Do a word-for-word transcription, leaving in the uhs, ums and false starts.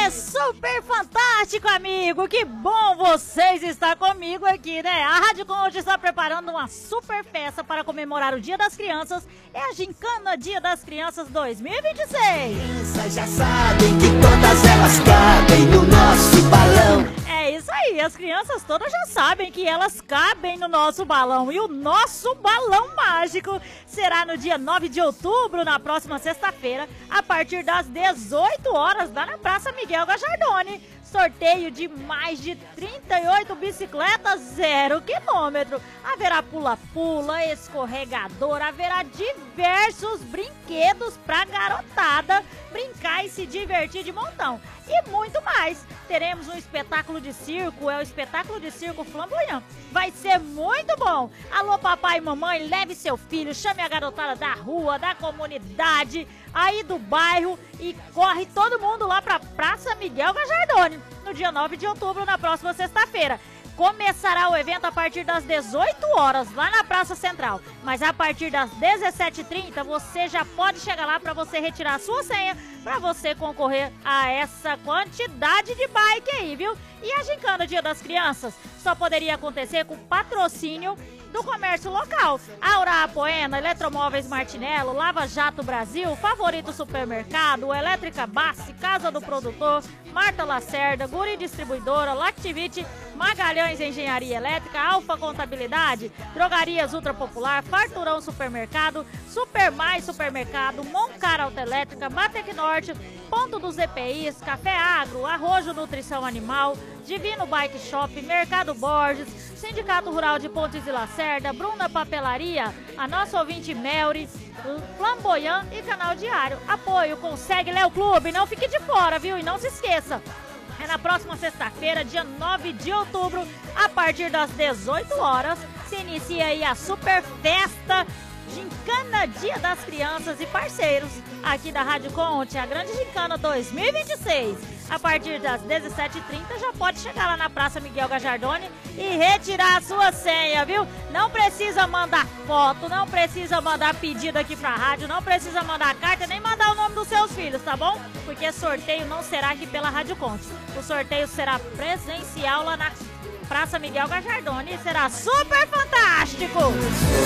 É super fantástico, amigo! Que bom vocês estar comigo aqui, né? A Rádio Conte está preparando uma super festa para comemorar o Dia das Crianças. É a Gincana Dia das Crianças dois mil e vinte e seis. Crianças já sabem que todas elas cabem no nosso balão. É isso aí, as crianças todas já sabem que elas cabem no nosso balão. E o nosso balão mágico será no dia nove de outubro, na próxima sexta-feira, a partir das dezoito horas, lá na Praça Miguel Gajardoni. Sorteio de mais de trinta e oito bicicletas zero quilômetro. Haverá pula-pula, escorregador, haverá diversos brinquedos pra garotada brincar e se divertir de montão. E muito mais. Teremos um espetáculo de circo, é o espetáculo de circo Flamboyant. Vai ser muito bom. Alô, papai e mamãe, leve seu filho, chame a garotada da rua, da comunidade, aí do bairro e corre todo mundo lá pra Praça Miguel Gajardoni, no dia nove de outubro, na próxima sexta-feira. Começará o evento a partir das dezoito horas, lá na Praça Central. Mas a partir das dezessete e trinta, você já pode chegar lá para você retirar a sua senha, para você concorrer a essa quantidade de bike aí, viu? E a Gincana Dia das Crianças só poderia acontecer com patrocínio do comércio local. Aura Apoena, Eletromóveis Martinello, Lava Jato Brasil, Favorito Supermercado, Elétrica Bassi, Casa do Produtor, Marta Lacerda, Guri Distribuidora, Lactivite, Magalhães Engenharia Elétrica, Alfa Contabilidade, Drogarias Ultra Popular, Farturão Supermercado, Super Mais Supermercado, Moncar Autoelétrica, Matec Norte, Ponto dos E P Is, Café Agro, Arrojo Nutrição Animal, Divino Bike Shop, Mercado Borges, Sindicato Rural de Pontes e Lacerda, Bruna Papelaria, a nossa ouvinte Melry, Flamboyant e Canal Diário. Apoio, consegue Léo Clube, não fique de fora, viu? E não se esqueça, é na próxima sexta-feira, dia nove de outubro, a partir das dezoito horas, se inicia aí a super festa Gincana Dia das Crianças e parceiros aqui da Rádio Conte, a Grande Gincana dois mil e vinte e seis. A partir das dezessete e trinta já pode chegar lá na Praça Miguel Gajardoni e retirar a sua senha, viu? Não precisa mandar foto, não precisa mandar pedido aqui pra rádio, não precisa mandar carta, nem mandar o nome dos seus filhos, tá bom? Porque sorteio não será aqui pela Rádio Conte. O sorteio será presencial lá na Praça Miguel Gajardoni e será super fantástico!